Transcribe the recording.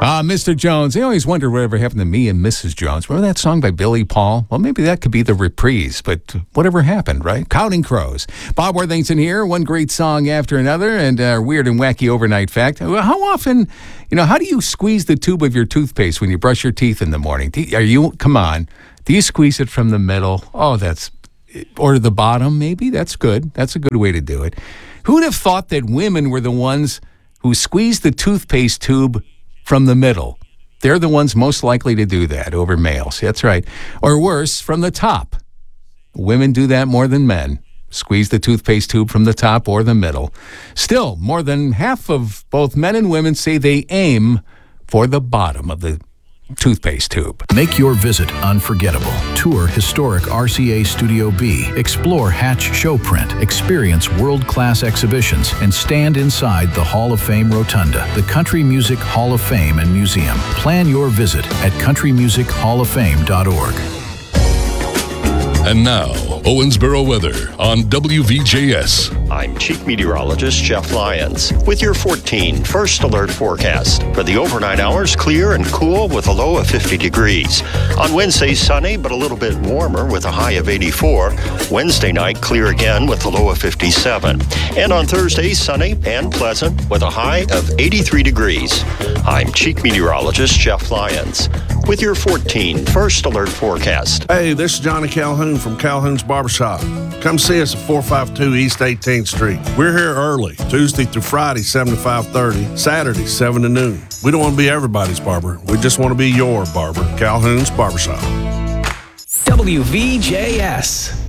Mr. Jones. I always wonder whatever happened to me and Mrs. Jones. Remember that song by Billy Paul? Well, maybe that could be the reprise, but whatever happened, right? Counting Crows. Bob Worthington here, one great song after another, and a weird and wacky overnight fact. How often, how do you squeeze the tube of your toothpaste when you brush your teeth in the morning? Come on, do you squeeze it from the middle? Oh, or the bottom, maybe? That's good. That's a good way to do it. Who'd have thought that women were the ones who squeeze the toothpaste tube from the middle? They're the ones most likely to do that over males. That's right. Or worse, from the top. Women do that more than men. Squeeze the toothpaste tube from the top or the middle. Still, more than half of both men and women say they aim for the bottom of the toothpaste tube. Make your visit unforgettable. Tour historic RCA Studio B. Explore Hatch Showprint. Experience world-class exhibitions and stand inside the Hall of Fame Rotunda, the Country Music Hall of Fame and Museum. Plan your visit at countrymusichofoffame.org. And now, Owensboro weather on WVJS. I'm Chief Meteorologist Jeff Lyons with your 14 First Alert forecast. For the overnight hours, clear and cool with a low of 50 degrees. On Wednesday, sunny but a little bit warmer with a high of 84. Wednesday night, clear again with a low of 57. And on Thursday, sunny and pleasant with a high of 83 degrees. I'm Chief Meteorologist Jeff Lyons with your 14 First Alert forecast. Hey, this is Johnny Calhoun from Calhoun's Barbershop. Come see us at 452 East 18th Street. We're here early, Tuesday through Friday, 7 to 5:30, Saturday, 7 to noon. We don't want to be everybody's barber. We just want to be your barber. Calhoun's Barbershop. WVJS.